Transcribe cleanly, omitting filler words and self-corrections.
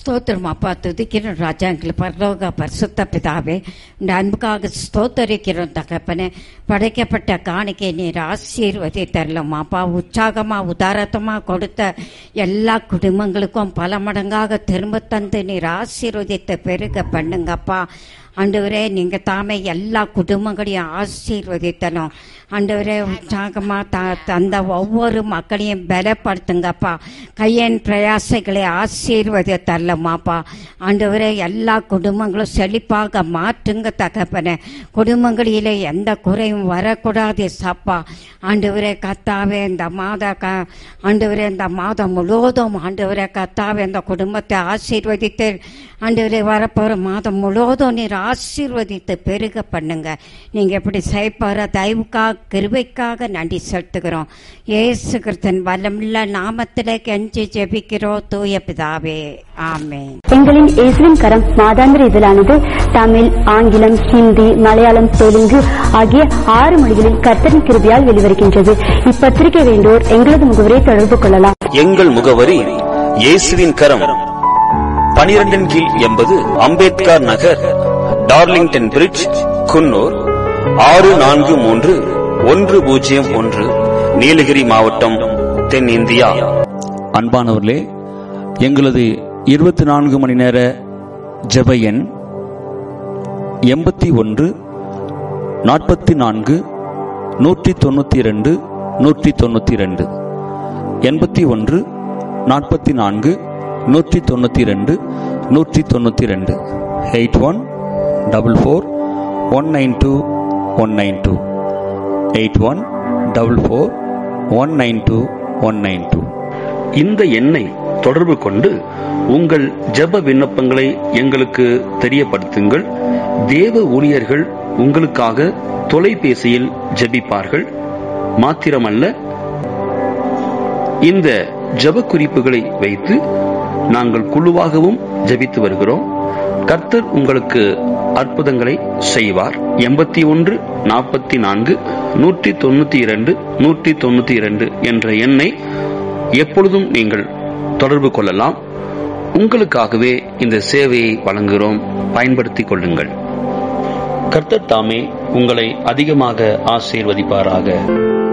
ஸ்தோத்திரம் அப்பா, துதிக்கிறோம் ராஜா. எங்களுக்கு பரலோக பரிசுத்த பிதாவே, இந்த அன்புக்காக ஸ்தோத்தரிக்கிறோம் தகப்பனே. படைக்கப்பட்ட காணிக்கை நீர் ஆசீர்வதித்தரலாம் அப்பா. உற்சாகமா உதாரத்தமா கொடுத்த எல்லா குடும்பங்களுக்கும் பல மடங்காக திரும்ப தந்து நீர் ஆசீர்வதித்த பெருக பண்ணுங்கப்பா. ஆண்டவரே, நீங்க தாமே எல்லா குடும்பங்களையும் ஆசீர்வதித்தனும். ஆண்டவரே, உற்சாகமா தந்த ஒவ்வொரு மக்களையும் பலப்படுத்துங்கப்பா. கையன் பிரயாசங்களை ஆசீர்வதித்தரலாமாப்பா. ஆண்டவரே, எல்லா குடும்பங்களும் செழிப்பாக மாற்றுங்க தகப்பனே. குடும்பங்களிலே எந்த குறையும் வரக்கூடாது சப்பா. ஆண்டவரே கத்தாவே, இந்த ஆண்டவரே இந்த மாதம் முழுவதும் ஆண்டவரே கத்தாவே இந்த குடும்பத்தை ஆசீர்வதித்து ஆண்டவரே வரப்போற மாதம் முழுவதும் நீர் ஆசீர்வதித்து பெருக பண்ணுங்க. நீங்க எப்படி செய்ப்பார தயவுக்காக கிருபைக்காக நன்றி செலுத்துகிறோம். இயேசு கிறிஸ்துவின் வல்லமுள்ள நாமத்திலே கெஞ்சி ஜெபிக்கிறோம் தூய பிதாவே, ஆமென். எங்களின் இயேசுவின் கரம் மாதாந்திர இதழானது தமிழ், ஆங்கிலம், ஹிந்தி, மலையாளம், தெலுங்கு ஆகிய 6 மொழிகளில் கர்த்தரின் கிருபையால் வெளிவருகின்றது. இப்பத்திரிகை வேண்டோர் எங்களது முகவரை தொடர்பு கொள்ளலாம். எங்கள் முகவரி இயேசுவின் கரம், 12 கீழ் 80 அம்பேத்கர் நகர், டார்லிங்டன் பிரிட்ஜ், குன்னூர் 643101, நீலகிரி மாவட்டம், தென்னிந்தியா. அன்பானவர்களே, எங்களது 24 மணி நேர ஜெப எண் 81 44 192 192, 81 44 192 192, 8144192192, 8144192192. இந்த எண்ணை தொடர்பு கொண்டு உங்கள் ஜெப விண்ணப்பங்களை எங்களுக்கு தெரியப்படுத்துங்கள். தேவ ஊழியர்கள் உங்களுக்காக தொலைபேசியில் ஜெபிப்பார்கள். மாத்திரமல்ல, இந்த ஜெப குறிப்புகளை வைத்து நாங்கள் குழுவாகவும் ஜெபித்து வருகிறோம். கர்த்தர் உங்களுக்கு அற்புதங்களை செய்வார். 81 44 192 192 என்ற எண்ணை எப்பொழுதும் நீங்கள் தொடர்பு கொள்ளலாம். உங்களுக்காகவே இந்த சேவையை வழங்குகிறோம். பயன்படுத்திக் கொள்ளுங்கள். கர்த்தர் தாமே உங்களை அதிகமாக ஆசீர்வதிப்பாராக.